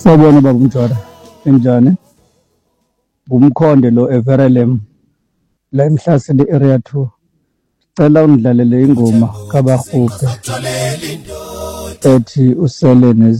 Sawubona baba uMjwara, enjani? Ngumkhonde lo Everelem la eMhlasini area 2. Cela ungidlalele ingoma kaBarhuphe ethi usele